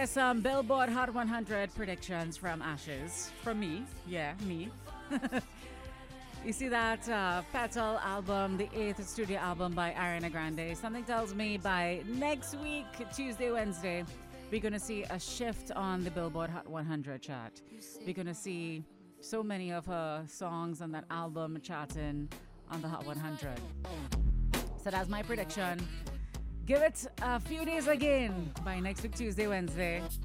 Here's some Billboard Hot 100 predictions from Ashes. From me. Yeah, me. You see that Petal album, the 8th studio album by Ariana Grande. Something tells me by next week, Tuesday, Wednesday, we're going to see a shift on the Billboard Hot 100 chart. We're going to see so many of her songs on that album charting on the Hot 100. So that's my prediction. Give it a few days again. By next week, Tuesday, Wednesday,